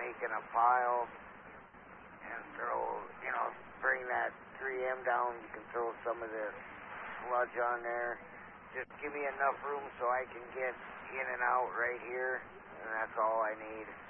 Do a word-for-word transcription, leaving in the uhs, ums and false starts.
making a pile and throw, you know, bring that three M down. You can throw some of this sludge on there. Just give me enough room so I can get in and out right here, and that's all I need.